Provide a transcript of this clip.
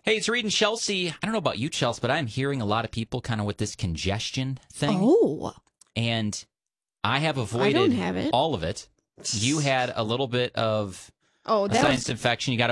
Hey, it's Reed and Chelsea. I don't know about you, Chelsea, but I'm hearing a lot of people kind of with this congestion thing. Oh. And I have I avoided don't have it. all of it. You had a little bit of Oh, a that sinus was infection. You got